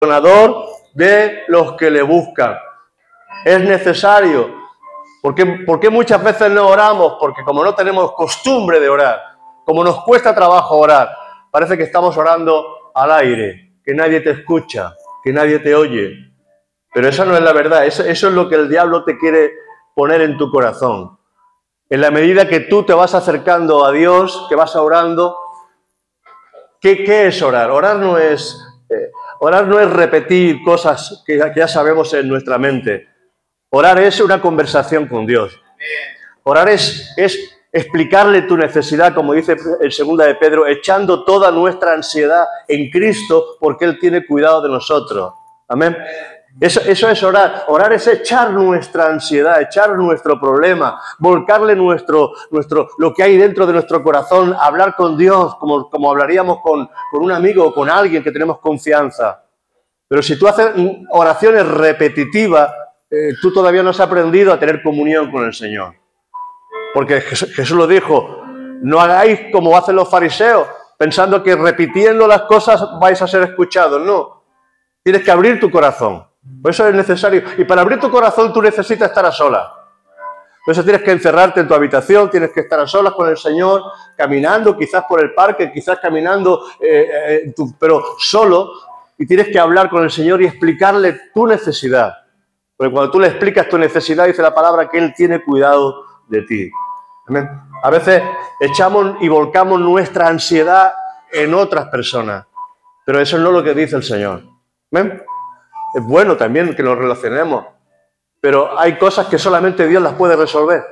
galardonador de los que le buscan. Es necesario. ¿Por qué muchas veces no oramos? Porque como no tenemos costumbre de orar, como nos cuesta trabajo orar, parece que estamos orando al aire, que nadie te escucha, que nadie te oye. Pero esa no es la verdad, eso es lo que el diablo te quiere poner en tu corazón. En la medida que tú te vas acercando a Dios, que vas orando, ¿qué es orar? Orar no es repetir cosas que ya sabemos en nuestra mente. Orar es una conversación con Dios. Orar es explicarle tu necesidad, como dice en 2 de Pedro, echando toda nuestra ansiedad en Cristo, porque Él tiene cuidado de nosotros. Amén. Eso es orar. Orar es echar nuestra ansiedad, echar nuestro problema, volcarle lo que hay dentro de nuestro corazón, hablar con Dios como hablaríamos con un amigo o con alguien que tenemos confianza. Pero si tú haces oraciones repetitivas, tú todavía no has aprendido a tener comunión con el Señor. Porque Jesús lo dijo, no hagáis como hacen los fariseos, pensando que repitiendo las cosas vais a ser escuchados. No, tienes que abrir tu corazón. Por eso es necesario. Y para abrir tu corazón tú necesitas estar a solas. Por eso tienes que encerrarte en tu habitación, tienes que estar a solas con el Señor, caminando, quizás por el parque, quizás caminando, pero solo, y tienes que hablar con el Señor y explicarle tu necesidad. Porque cuando tú le explicas tu necesidad, dice la palabra que Él tiene cuidado de ti. Amén. A veces echamos y volcamos nuestra ansiedad en otras personas, pero eso no es lo que dice el Señor. Amén. Es bueno también que nos relacionemos, pero hay cosas que solamente Dios las puede resolver.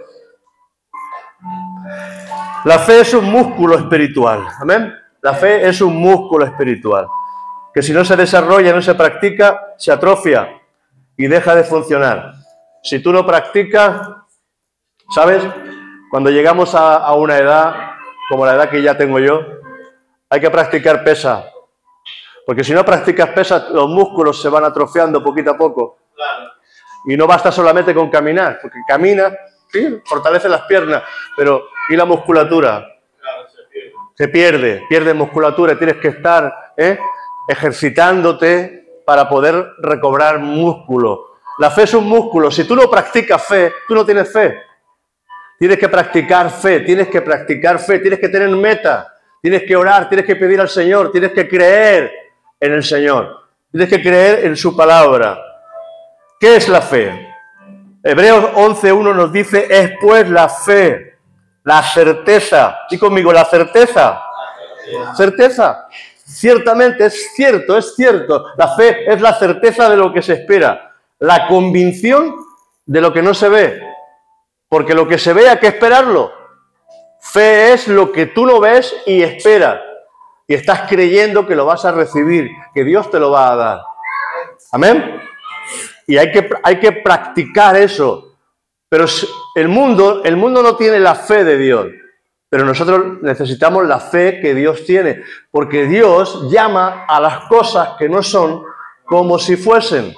La fe es un músculo espiritual. Amén. La fe es un músculo espiritual que si no se desarrolla, no se practica, se atrofia y deja de funcionar. Si tú no practicas, ¿sabes? Cuando llegamos a una edad, como la edad que ya tengo yo, hay que practicar pesas. Porque si no practicas pesas, los músculos se van atrofiando poquito a poco. Y no basta solamente con caminar, porque caminas, sí, fortalece las piernas, pero ¿y la musculatura? Se pierde musculatura, tienes que estar ejercitándote para poder recobrar músculo. La fe es un músculo. Si tú no practicas fe, tú no tienes fe. Tienes que practicar fe, tienes que tener meta, tienes que orar, tienes que pedir al Señor, tienes que creer en el Señor, tienes que creer en su palabra. ¿Qué es la fe? Hebreos 11:1 nos dice, es pues la fe, la certeza. Di conmigo, la certeza. Certeza. Ciertamente, es cierto. La fe es la certeza de lo que se espera, la convicción de lo que no se ve. Porque lo que se ve hay que esperarlo. Fe es lo que tú no ves y esperas. Y estás creyendo que lo vas a recibir, que Dios te lo va a dar. Amén. Y hay que practicar eso. Pero el mundo no tiene la fe de Dios. Pero nosotros necesitamos la fe que Dios tiene. Porque Dios llama a las cosas que no son como si fuesen.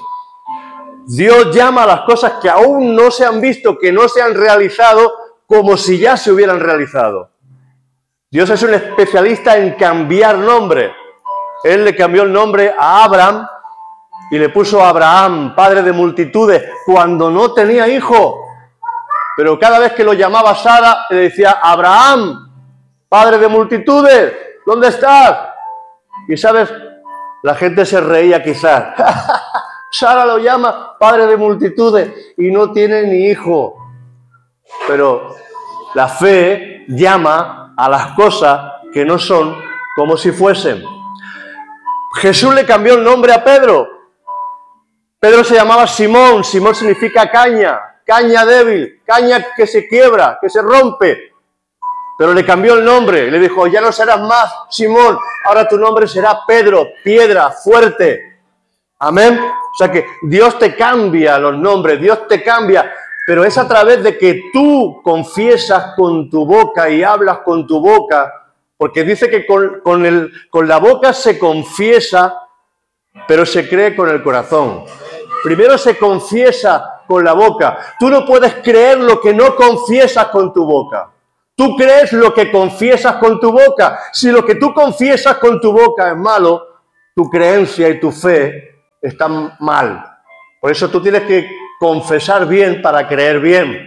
Dios llama a las cosas que aún no se han visto, que no se han realizado, como si ya se hubieran realizado. Dios es un especialista en cambiar nombre. Él le cambió el nombre a Abraham y le puso Abraham, padre de multitudes, cuando no tenía hijo. Pero cada vez que lo llamaba Sara, le decía, Abraham, padre de multitudes, ¿dónde estás? Y sabes, la gente se reía quizás. Sara lo llama padre de multitudes y no tiene ni hijo. Pero la fe llama a las cosas que no son como si fuesen. Jesús le cambió el nombre a Pedro. Pedro se llamaba Simón. Simón significa caña débil, caña que se quiebra, que se rompe. Pero le cambió el nombre. Le dijo, ya no serás más Simón, ahora tu nombre será Pedro, piedra, fuerte. Amén. O sea que Dios te cambia los nombres, Dios te cambia, pero es a través de que tú confiesas con tu boca y hablas con tu boca, porque dice que con la boca se confiesa, pero se cree con el corazón. Primero se confiesa con la boca. Tú no puedes creer lo que no confiesas con tu boca. Tú crees lo que confiesas con tu boca. Si lo que tú confiesas con tu boca es malo, tu creencia y tu fe están mal. Por eso tú tienes que confesar bien para creer bien.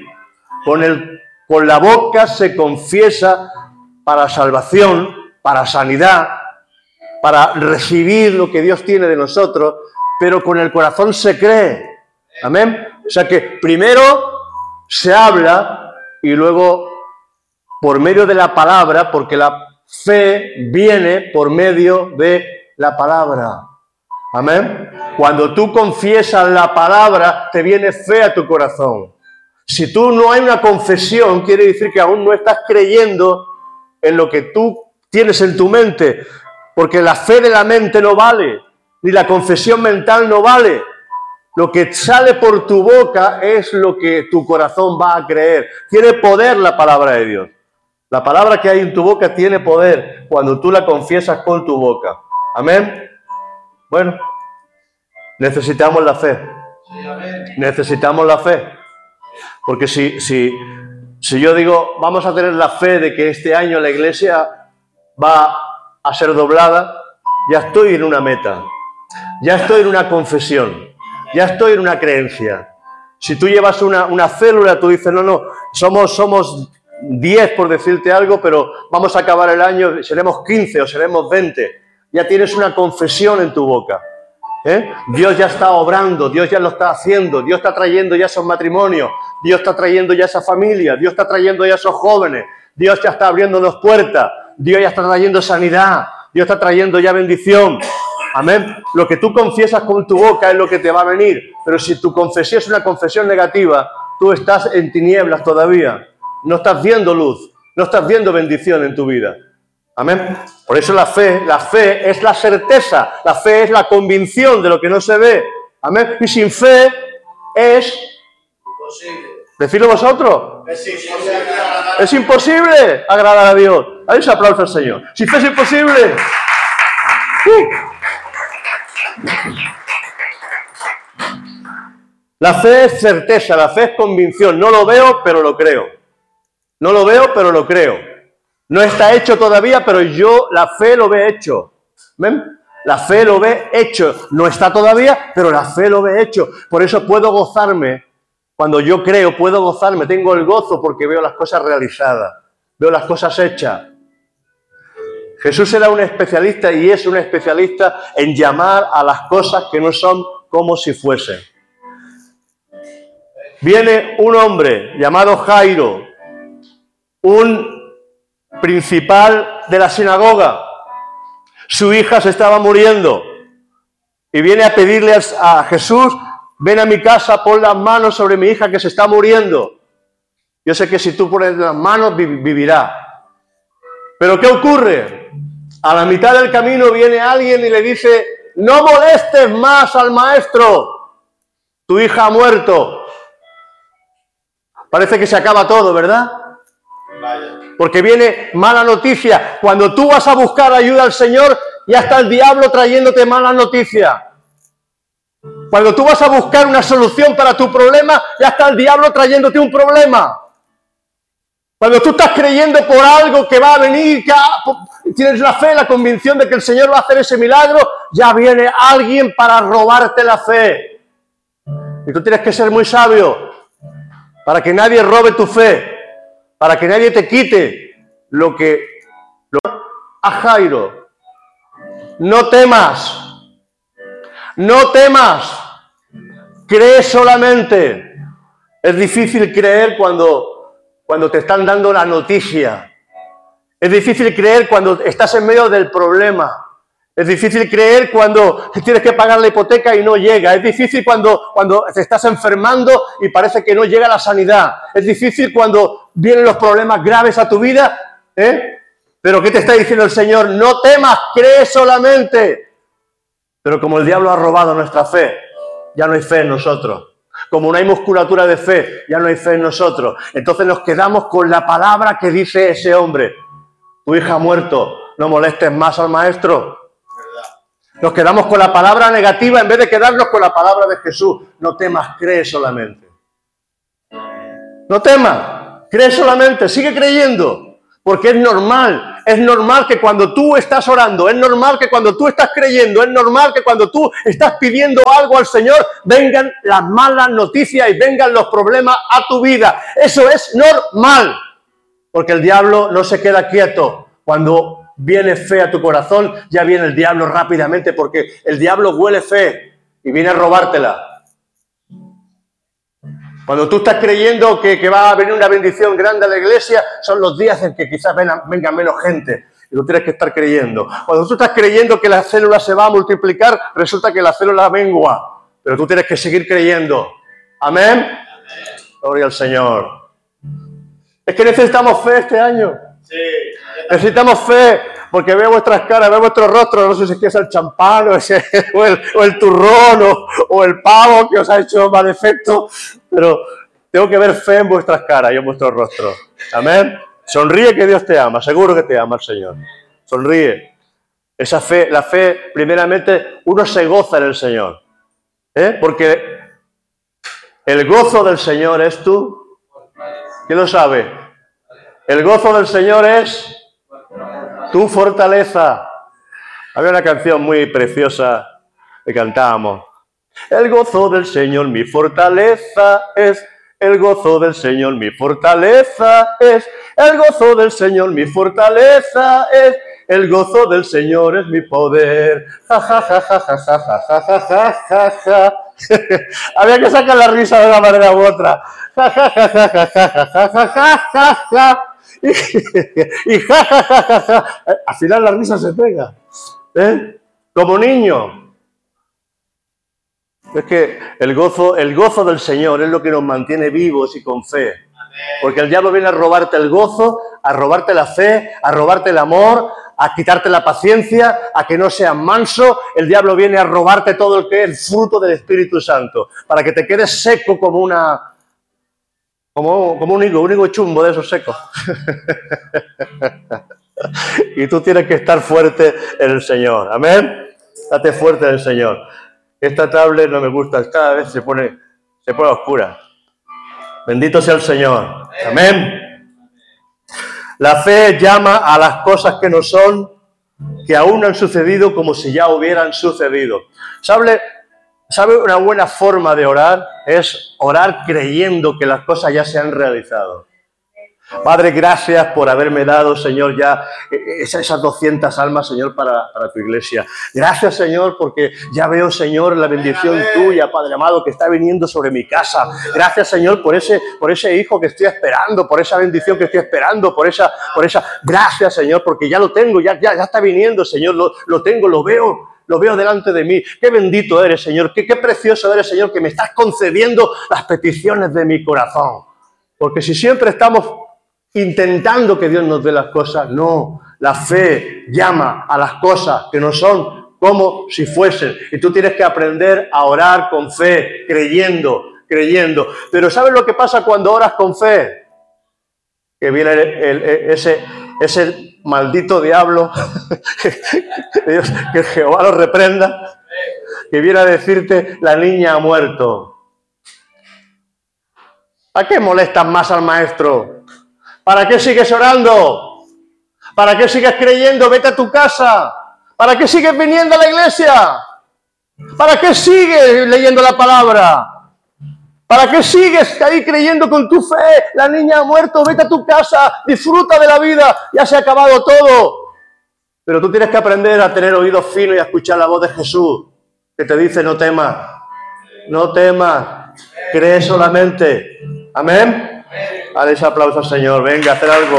Con la boca se confiesa para salvación, para sanidad, para recibir lo que Dios tiene de nosotros, pero con el corazón se cree. Amén. O sea que primero se habla y luego por medio de la palabra, porque la fe viene por medio de la palabra. Amén. Cuando tú confiesas la palabra, te viene fe a tu corazón. Si tú no hay una confesión, quiere decir que aún no estás creyendo en lo que tú tienes en tu mente, porque la fe de la mente no vale, ni la confesión mental no vale. Lo que sale por tu boca es lo que tu corazón va a creer. Tiene poder la palabra de Dios. La palabra que hay en tu boca tiene poder cuando tú la confiesas con tu boca. Amén. Bueno, necesitamos la fe. Necesitamos la fe. Porque si yo digo, vamos a tener la fe de que este año la iglesia va a ser doblada, ya estoy en una meta, ya estoy en una confesión, ya estoy en una creencia. Si tú llevas una célula, tú dices, no, somos 10 por decirte algo, pero vamos a acabar el año, seremos 15 o seremos 20. Ya tienes una confesión en tu boca. Dios ya está obrando, Dios ya lo está haciendo, Dios está trayendo ya esos matrimonios, Dios está trayendo ya esa familia, Dios está trayendo ya esos jóvenes, Dios ya está abriéndonos puertas, Dios ya está trayendo sanidad, Dios está trayendo ya bendición. Amén. Lo que tú confiesas con tu boca es lo que te va a venir, pero si tu confesión es una confesión negativa, tú estás en tinieblas todavía, no estás viendo luz, no estás viendo bendición en tu vida. Amén. Por eso la fe es la certeza, la fe es la convicción de lo que no se ve. Amén. Y sin fe es imposible. Decidlo vosotros. Es imposible agradar a Dios. Ahí se aplauso al Señor. Sin fe es imposible. La fe es certeza, la fe es convicción. No lo veo, pero lo creo. No lo veo, pero lo creo. No está hecho todavía, pero yo la fe lo ve hecho. ¿Ven? La fe lo ve hecho. No está todavía, pero la fe lo ve hecho. Por eso puedo gozarme. Cuando yo creo, puedo gozarme. Tengo el gozo porque veo las cosas realizadas. Veo las cosas hechas. Jesús era un especialista y es un especialista en llamar a las cosas que no son como si fuesen. Viene un hombre llamado Jairo, un principal de la sinagoga. Su hija se estaba muriendo y viene a pedirle a Jesús, ven a mi casa, pon las manos sobre mi hija que se está muriendo. Yo sé que si tú pones las manos vivirá. Pero ¿qué ocurre? A la mitad del camino viene alguien y le dice, no molestes más al maestro, tu hija ha muerto. Parece que se acaba todo, ¿verdad? Vaya. Porque viene mala noticia. Cuando tú vas a buscar ayuda al Señor, ya está el diablo trayéndote mala noticia. Cuando tú vas a buscar una solución para tu problema, ya está el diablo trayéndote un problema. Cuando tú estás creyendo por algo que va a venir, que tienes la fe, la convicción de que el Señor va a hacer ese milagro, ya viene alguien para robarte la fe. Y tú tienes que ser muy sabio para que nadie robe tu fe. Para que nadie te quite lo que a Jairo. No temas. No temas. Cree solamente. Es difícil creer cuando te están dando la noticia. Es difícil creer cuando estás en medio del problema. Es difícil creer cuando tienes que pagar la hipoteca y no llega. Es difícil cuando te estás enfermando y parece que no llega la sanidad. Es difícil cuando vienen los problemas graves a tu vida. Pero ¿qué te está diciendo el Señor? No temas, cree solamente. Pero como el diablo ha robado nuestra fe, ya no hay fe en nosotros. Como no hay musculatura de fe, ya no hay fe en nosotros. Entonces nos quedamos con la palabra que dice ese hombre. Tu hija ha muerto, no molestes más al maestro. Nos quedamos con la palabra negativa en vez de quedarnos con la palabra de Jesús. No temas, cree solamente. No temas, cree solamente, sigue creyendo. Porque es normal que cuando tú estás orando, es normal que cuando tú estás creyendo, es normal que cuando tú estás pidiendo algo al Señor, vengan las malas noticias y vengan los problemas a tu vida. Eso es normal, porque el diablo no se queda quieto. Cuando viene fe a tu corazón, ya viene el diablo rápidamente, porque el diablo huele fe y viene a robártela. Cuando tú estás creyendo que va a venir una bendición grande a la iglesia, son los días en que quizás venga menos gente. Y tú tienes que estar creyendo. Cuando tú estás creyendo que la célula se va a multiplicar, resulta que la célula mengua. Pero tú tienes que seguir creyendo. ¿Amén? Gloria al Señor. Es que necesitamos fe este año. Sí. Necesitamos fe, porque veo vuestras caras, veo vuestros rostros. No sé si es el champán o el turrón o el pavo que os ha hecho mal efecto, pero tengo que ver fe en vuestras caras y en vuestros rostros. Amén. Sonríe, que Dios te ama. Seguro que te ama el Señor. Sonríe. Esa fe, la fe, primeramente, uno se goza en el Señor. Porque el gozo del Señor es tú. ¿Quién lo sabe? El gozo del Señor es tu fortaleza. Había una canción muy preciosa que cantábamos. El gozo del Señor mi fortaleza es. El gozo del Señor mi fortaleza es. El gozo del Señor mi fortaleza es. El gozo del Señor es mi poder. Ja, ja, ja, ja, ja, ja, ja, ja, ja, ja, ja. Había que sacar la risa de una manera u otra. Ja, ja, ja, ja, ja, ja, ja, ja, ja, ja, ja. Y ja, ja, ja, ja, ja. Al final la risa se pega. Como niño. Es que el gozo del Señor es lo que nos mantiene vivos y con fe. Porque el diablo viene a robarte el gozo, a robarte la fe, a robarte el amor, a quitarte la paciencia, a que no seas manso. El diablo viene a robarte todo lo que es el fruto del Espíritu Santo, para que te quedes seco como un higo chumbo de esos secos. Y tú tienes que estar fuerte en el Señor. Amén. Date fuerte en el Señor. Esta tablet no me gusta, cada vez se pone oscura. Bendito sea el Señor. Amén. La fe llama a las cosas que no son, que aún no han sucedido, como si ya hubieran sucedido. ¿Sabe una buena forma de orar? Es orar creyendo que las cosas ya se han realizado. Padre, gracias por haberme dado, Señor, ya esas 200 almas, Señor, para tu iglesia. Gracias, Señor, porque ya veo, Señor, la bendición tuya, Padre amado, que está viniendo sobre mi casa. Gracias, Señor, por ese hijo que estoy esperando, por esa bendición que estoy esperando, por esa. Gracias, Señor, porque ya lo tengo, ya está viniendo, Señor, lo tengo, lo veo delante de mí. Qué bendito eres, Señor, qué precioso eres, Señor, que me estás concediendo las peticiones de mi corazón. Porque si siempre estamos intentando que Dios nos dé las cosas, no. La fe llama a las cosas que no son como si fuesen. Y tú tienes que aprender a orar con fe, creyendo. Pero ¿sabes lo que pasa cuando oras con fe? Que viene ese maldito diablo, que Jehová lo reprenda, que viene a decirte, la niña ha muerto. ¿Para qué molestas más al maestro? ¿Para qué sigues orando? ¿Para qué sigues creyendo? Vete a tu casa. ¿Para qué sigues viniendo a la iglesia? ¿Para qué sigues leyendo la palabra? ¿Para qué sigues ahí creyendo con tu fe? La niña ha muerto, vete a tu casa, disfruta de la vida, ya se ha acabado todo. Pero tú tienes que aprender a tener oídos finos y a escuchar la voz de Jesús, que te dice, no temas, cree solamente. Amén. Dale ese aplauso al Señor. Venga, a hacer algo.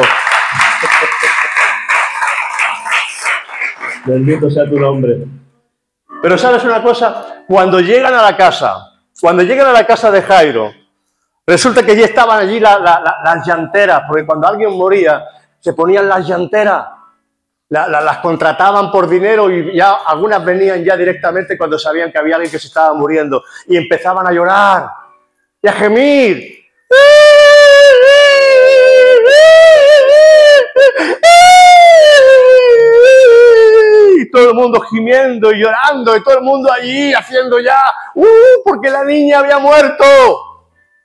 Bendito sea tu nombre. Pero ¿sabes una cosa? Cuando llegan a la casa de Jairo, resulta que ya estaban allí las llanteras, porque cuando alguien moría, se ponían las llanteras. Las contrataban por dinero y ya algunas venían ya directamente cuando sabían que había alguien que se estaba muriendo. Y empezaban a llorar y a gemir. Y todo el mundo gimiendo y llorando, y todo el mundo allí haciendo ya, porque la niña había muerto.